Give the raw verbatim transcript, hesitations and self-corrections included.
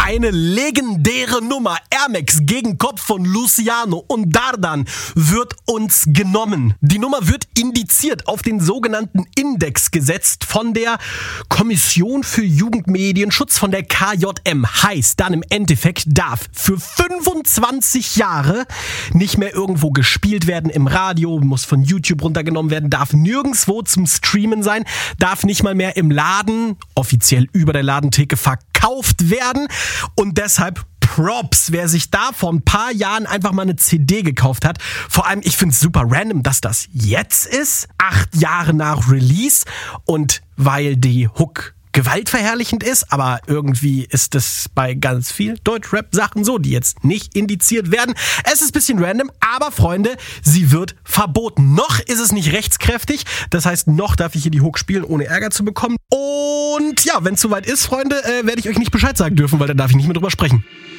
Eine legendäre Nummer, Air Max gegen Kopf von Luciano und Dardan, wird uns genommen. Die Nummer wird indiziert, auf den sogenannten Index gesetzt von der Kommission für Jugendmedienschutz, von der K J M. Heißt dann im Endeffekt, darf für fünfundzwanzig Jahre nicht mehr irgendwo gespielt werden im Radio, muss von YouTube runtergenommen werden, darf nirgendwo zum Streamen sein, darf nicht mal mehr im Laden, offiziell über der Ladentheke, verkauft werden. Und deshalb Props, wer sich da vor ein paar Jahren einfach mal eine C D gekauft hat. Vor allem, ich finde es super random, dass das jetzt ist, acht Jahre nach Release, und weil die Hook gewaltverherrlichend ist, aber irgendwie ist es bei ganz viel Deutschrap-Sachen so, die jetzt nicht indiziert werden. Es ist ein bisschen random, aber Freunde, sie wird verboten. Noch ist es nicht rechtskräftig, das heißt, noch darf ich hier die Hook spielen, ohne Ärger zu bekommen. Und ja, wenn es soweit ist, Freunde, äh, werde ich euch nicht Bescheid sagen dürfen, weil da darf ich nicht mehr drüber sprechen.